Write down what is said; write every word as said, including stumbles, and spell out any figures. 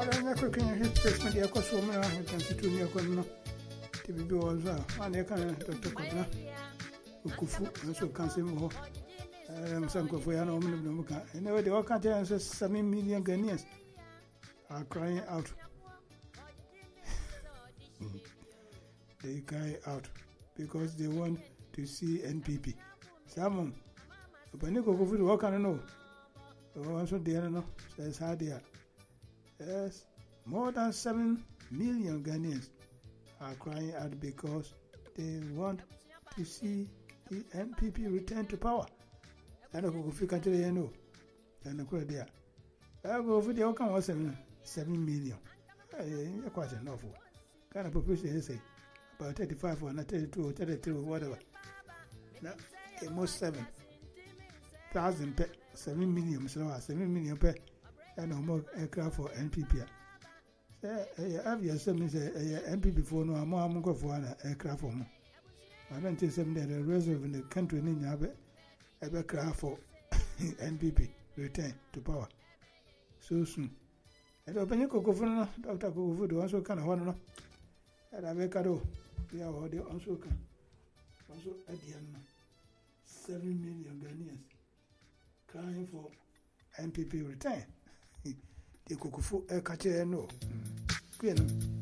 Ora ecco che il testo di acqua sopra, tanto tu mi con ti bi oza, ane kan to ko na. Kufu, so kan se mo. Eh, msan ko fu ya no mun mun ka. Anyway, the all country says seven million Ghanaians are crying out. They cry out because they want to see N P P. Some when you go for the work, I don't know. Also, they don't know. Says how they are. Yes, more than seven million Ghanaians are crying out because they want to see the N P P return to power. And I go for the country, you know. And I go there. I go for the outcome was seven, seven million. I quite enough. Kind of population, they say. About thirty-five or thirty-two or thirty-three or whatever. Now, almost seven thousand per seven million, so seven million per and no more aircraft for N P P. Have you said, N P P for no more among for an aircraft for more? I don't think some that the reserve in the country in Yabe aircraft for N P P return to power so soon. I don't think Cocophone, Doctor Cocofood also kind of one. And I make a do. They are already also can. Also at the end, seven million Ghanaians crying for N P P return. The Cocofood, a catcher, no.